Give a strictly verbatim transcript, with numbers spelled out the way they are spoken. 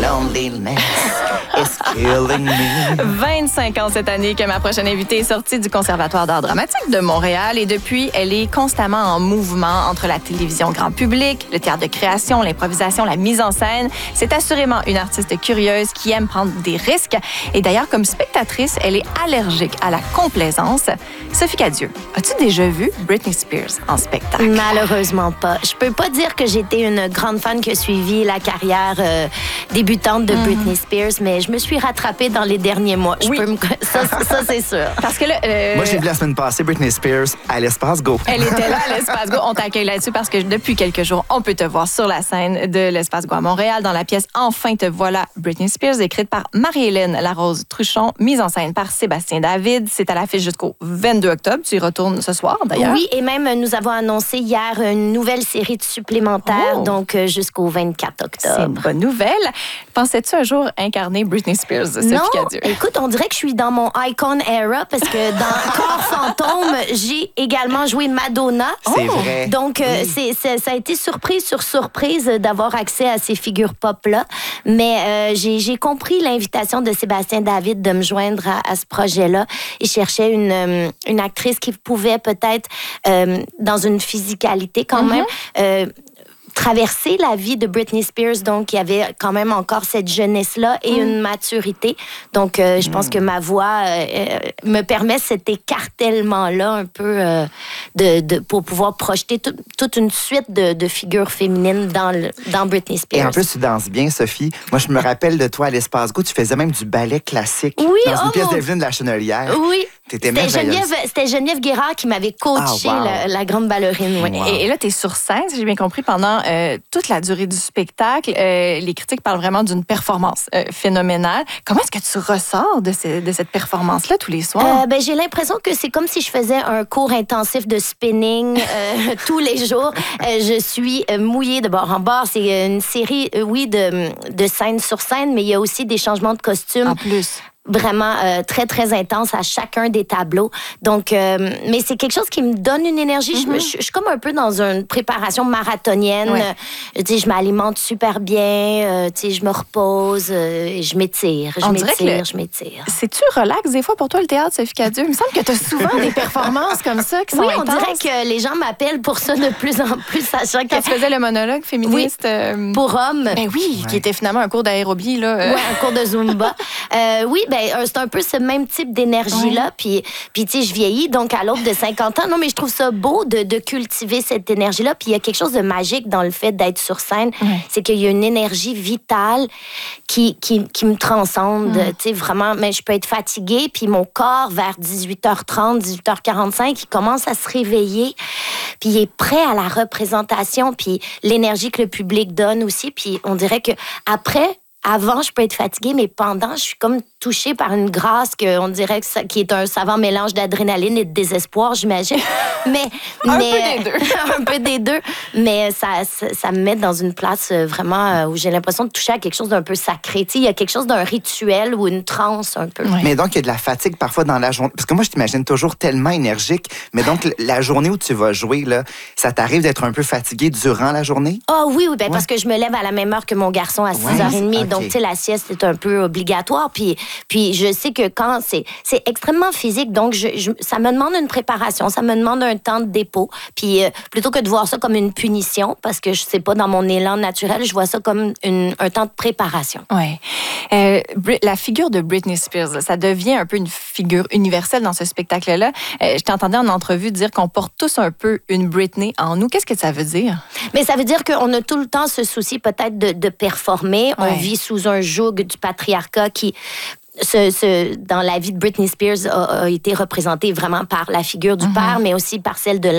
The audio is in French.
loneliness is killing me. vingt-cinq ans cette année que ma prochaine invitée est sortie du Conservatoire d'art dramatique de Montréal et depuis, elle est constamment en mouvement entre la télévision grand public, le théâtre de création, l'improvisation, la mise en scène. C'est assurément une artiste curieuse qui aime prendre des risques. Et d'ailleurs, comme spectatrice, elle est allergique à la complaisance. Sophie Cadieux, as-tu déjà vu Britney Spears en spectacle? Malheureusement pas. Je peux pas dire que j'étais une grande fan qui a suivi la carrière euh, débutante de mm. Britney Spears, mais je me suis rattrapée dans les derniers mois. Je oui. peux me... Ça, ça c'est sûr. Parce que là, euh... Moi, j'ai vu la semaine passée Britney Spears à l'Espace Go. Elle était là à l'Espace Go. On t'accueille là-dessus parce que depuis quelques jours, on peut te voir sur la scène de l'Espace Go à Montréal dans la pièce Enfin te voilà, Britney Spears, écrite par Marie-Hélène Larose Truchon, mise en scène par Sébastien David. C'est à l'affiche jusqu'au vingt-deux octobre. Tu y retournes ce soir, d'ailleurs. Oui, et même nous avons annoncé hier une nouvelle série de supplémentaires, oh. donc jusqu'au vingt-quatre octobre. C'est une bonne nouvelle. Pensais-tu un jour incarner Britney Spears, Sophie Non, Cadieux? Écoute, on dirait que je suis dans mon icon era parce que dans Corps fantôme, j'ai également joué Madonna. C'est oh. vrai. Donc, euh, oui. c'est, c'est, ça a été surprise sur surprise d'avoir accès à ces figures pop-là. Mais euh, j'ai, j'ai compris l'invitation de Sébastien David de me joindre à, à ce projet-là. Il cherchait une, euh, une actrice qui pouvait peut-être, euh, dans une physicalité quand mm-hmm. même, euh, traverser la vie de Britney Spears. Donc, il y avait quand même encore cette jeunesse-là et mm. une maturité. Donc, euh, je mm. pense que ma voix euh, me permet cet écartèlement-là un peu euh, de, de, pour pouvoir projeter tout, toute une suite de, de figures féminines dans, le, dans Britney Spears. Et en plus, tu danses bien, Sophie. Moi, je me rappelle de toi à l'Espace Go, tu faisais même du ballet classique oui, dans une oh pièce mon... d'Evelyne de la Chenelière. Oui. C'était Geneviève, c'était Geneviève Guérard qui m'avait coaché, ah, wow. la, la grande ballerine. Oui. Wow. Et, et là, tu es sur scène, si j'ai bien compris, pendant euh, toute la durée du spectacle. Euh, les critiques parlent vraiment d'une performance euh, phénoménale. Comment est-ce que tu ressors de, ce, de cette performance-là tous les soirs? Euh, ben, j'ai l'impression que c'est comme si je faisais un cours intensif de spinning euh, tous les jours. Euh, je suis mouillée de bord en bord. C'est une série, euh, oui, de, de scène sur scène, mais il y a aussi des changements de costumes. En plus. Vraiment euh, très, très intense à chacun des tableaux. Donc, euh, mais c'est quelque chose qui me donne une énergie. Mm-hmm. Je, je, je suis comme un peu dans une préparation marathonienne. Ouais. Euh, tu sais, je m'alimente super bien. Euh, tu sais, je me repose. Euh, je m'étire. Je On m'étire, le... je m'étire. C'est-tu relax des fois pour toi, le théâtre, Sophie Cadieux? Il me semble que tu as souvent des performances comme ça qui sont oui, intenses. On dirait que les gens m'appellent pour ça de plus en plus, sachant que... Quand tu faisais le monologue féministe... Oui, euh... pour hommes. Ben oui, ouais. Qui était finalement un cours d'aérobie, là. Oui, un cours de Zumba. euh, oui, ben c'est un peu ce même type d'énergie-là. Ouais. Puis, puis tu sais, je vieillis, donc à l'aube de cinquante ans. Non, mais je trouve ça beau de, de cultiver cette énergie-là. Puis il y a quelque chose de magique dans le fait d'être sur scène. Ouais. C'est qu'il y a une énergie vitale qui, qui, qui me transcende. Ouais. Tu sais, vraiment, mais je peux être fatiguée, puis mon corps, vers dix-huit heures trente, dix-huit heures quarante-cinq, il commence à se réveiller. Puis il est prêt à la représentation, puis l'énergie que le public donne aussi. Puis on dirait que après... Avant, je peux être fatiguée, mais pendant, je suis comme touchée par une grâce qu'on dirait que ça, qui est un savant mélange d'adrénaline et de désespoir, j'imagine. Mais, un mais, peu des deux. un peu des deux. Mais ça, ça, ça me met dans une place vraiment où j'ai l'impression de toucher à quelque chose d'un peu sacré. Tu sais, il y a quelque chose d'un rituel ou une transe un peu. Oui. Mais donc, il y a de la fatigue parfois dans la journée. Parce que moi, je t'imagine toujours tellement énergique. Mais donc, la journée où tu vas jouer, là, ça t'arrive d'être un peu fatiguée durant la journée? Ah oh, oui, oui, ben, ouais. Parce que je me lève à la même heure que mon garçon à six heures trente. Okay. Donc, tu sais, la sieste est un peu obligatoire. Puis, puis je sais que quand c'est, c'est extrêmement physique, donc je, je, ça me demande une préparation, ça me demande un temps de dépôt. Puis euh, plutôt que de voir ça comme une punition, parce que je sais pas, dans mon élan naturel, je vois ça comme une, un temps de préparation. Oui. Euh, la figure de Britney Spears, là, ça devient un peu une figure universelle dans ce spectacle-là. Euh, je t'entendais en entrevue dire qu'on porte tous un peu une Britney en nous. Qu'est-ce que ça veut dire? Mais ça veut dire qu'on a tout le temps ce souci peut-être de, de performer. Ouais. On vit sous un joug du patriarcat qui... Ce, ce, dans la vie de Britney Spears a, a été représenté vraiment par la figure du mm-hmm. père, mais aussi par celle de